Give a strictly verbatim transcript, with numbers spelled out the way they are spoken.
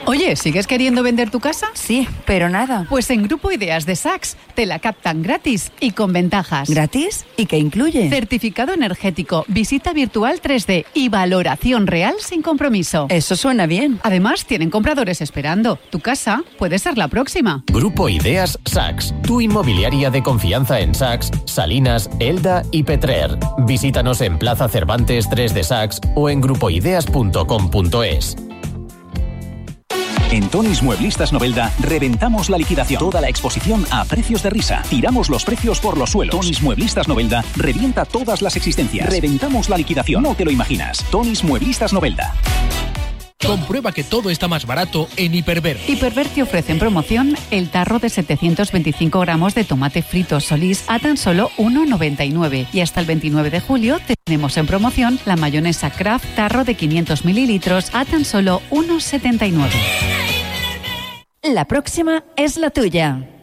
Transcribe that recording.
Oye, ¿sigues queriendo vender tu casa? Sí, pero nada. Pues en Grupo Ideas de Sachs te la captan gratis y con ventajas. ¿Gratis? ¿Y qué incluye? Certificado energético, visita virtual tres D y valoración real sin compromiso. Eso suena bien. Además, tienen compradores esperando. Tu casa puede ser la próxima. Grupo Ideas Sachs, tu inmobiliaria de confianza en Sachs, Salinas, Elda y Petrer. Visítanos en Plaza Cervantes tres de Sachs o en grupoideas punto com punto es. En Tonis Mueblistas Novelda reventamos la liquidación. Toda la exposición a precios de risa. Tiramos los precios por los suelos. Tonis Mueblistas Novelda revienta todas las existencias. Reventamos la liquidación. No te lo imaginas. Tonis Mueblistas Novelda. Comprueba que todo está más barato en Hiperver. Hiperver te ofrece en promoción el tarro de setecientos veinticinco gramos de tomate frito Solís a tan solo uno noventa y nueve. Y hasta el veintinueve de julio tenemos en promoción la mayonesa Kraft tarro de quinientos mililitros a tan solo uno setenta y nueve. La próxima es la tuya.